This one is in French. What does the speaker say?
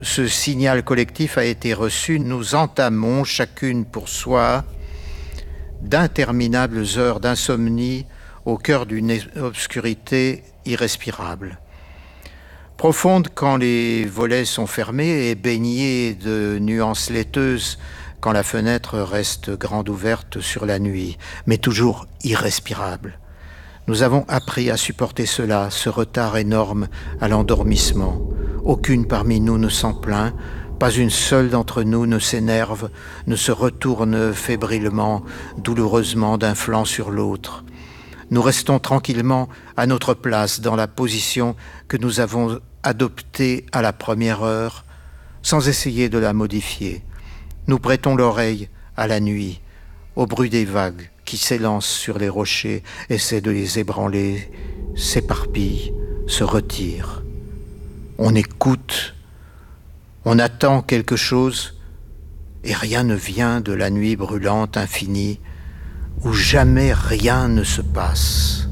Ce signal collectif a été reçu. Nous entamons, chacune pour soi, d'interminables heures d'insomnie au cœur d'une obscurité irrespirable. Profonde quand les volets sont fermés et baignée de nuances laiteuses quand la fenêtre reste grande ouverte sur la nuit, mais toujours irrespirable. Nous avons appris à supporter cela, ce retard énorme à l'endormissement. Aucune parmi nous ne s'en plaint, pas une seule d'entre nous ne s'énerve, ne se retourne fébrilement, douloureusement d'un flanc sur l'autre. Nous restons tranquillement à notre place dans la position que nous avons adoptée à la première heure, sans essayer de la modifier. Nous prêtons l'oreille à la nuit, au bruit des vagues qui s'élancent sur les rochers, essaient de les ébranler, s'éparpillent, se retirent. On écoute, on attend quelque chose, et rien ne vient de la nuit brûlante infinie, où jamais rien ne se passe.